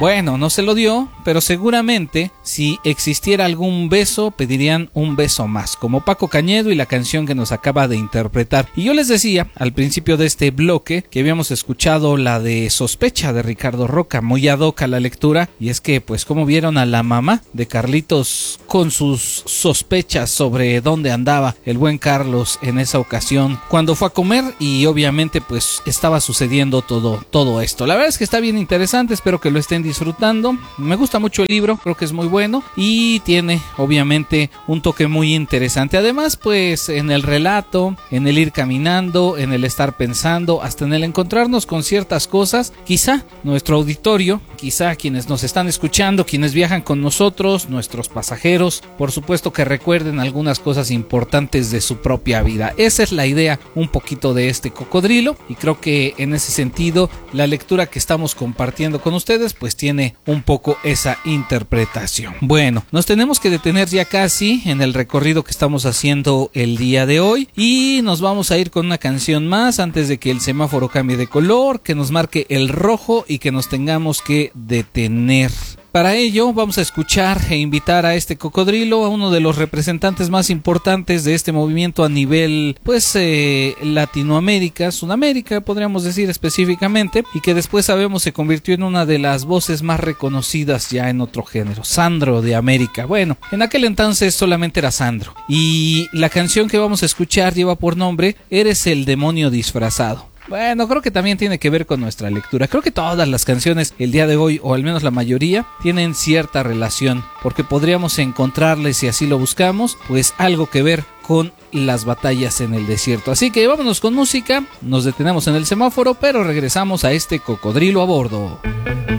Bueno, no se lo dio, pero seguramente si existiera algún beso, pedirían un beso más, como Paco Cañedo y la canción que nos acaba de interpretar. Y yo les decía al principio de este bloque que habíamos escuchado la de Sospecha de Ricardo Roca, muy ad hoc a la lectura, y es que pues como vieron a la mamá de Carlitos con sus sospechas sobre dónde andaba el buen Carlos en esa ocasión cuando fue a comer, y obviamente pues estaba sucediendo todo esto. La verdad es que está bien interesante, espero que lo estén disfrutando. Me gusta mucho el libro, creo que es muy bueno y tiene obviamente un toque muy interesante. Además, pues en el relato, en el ir caminando, en el estar pensando, hasta en el encontrarnos con ciertas cosas, quizá nuestro auditorio, quizá quienes nos están escuchando, quienes viajan con nosotros, nuestros pasajeros, por supuesto que recuerden algunas cosas importantes de su propia vida. Esa es la idea un poquito de este cocodrilo, y creo que en ese sentido la lectura que estamos compartiendo con ustedes pues tiene un poco esa interpretación. Bueno, nos tenemos que detener ya casi en el recorrido que estamos haciendo el día de hoy, y nos vamos a ir con una canción más antes de que el semáforo cambie de color, que nos marque el rojo y que nos tengamos que detener. Para ello vamos a escuchar e invitar a este cocodrilo, a uno de los representantes más importantes de este movimiento a nivel pues Latinoamérica, Sudamérica podríamos decir específicamente, y que después sabemos se convirtió en una de las voces más reconocidas ya en otro género, Sandro de América. Bueno, en aquel entonces solamente era Sandro, y la canción que vamos a escuchar lleva por nombre Eres el demonio disfrazado. Bueno, creo que también tiene que ver con nuestra lectura. Creo que todas las canciones el día de hoy, o al menos la mayoría, tienen cierta relación, porque podríamos encontrarles, si así lo buscamos, pues algo que ver con las batallas en el desierto. Así que vámonos con música, nos detenemos en el semáforo, pero regresamos a este cocodrilo a bordo.